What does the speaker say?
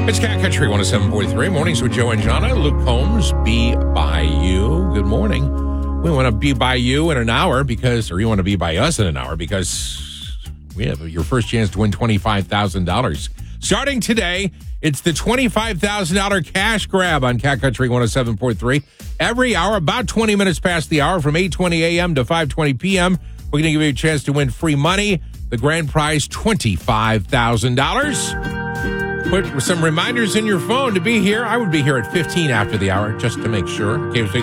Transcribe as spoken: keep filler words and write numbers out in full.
It's Cat Country one oh seven point three. Mornings with Joe and Jana. Luke Combs, Be By You. Good morning. We want to be by you in an hour because, or you want to be by us in an hour because we have your first chance to win twenty-five thousand dollars. Starting today, it's the twenty-five thousand dollars cash grab on Cat Country one oh seven point three. Every hour, about twenty minutes past the hour, from eight twenty a.m. to five twenty p.m., we're going to give you a chance to win free money. The grand prize, twenty-five thousand dollars. Put some reminders in your phone to be here. I would be here at fifteen after the hour just to make sure. In case we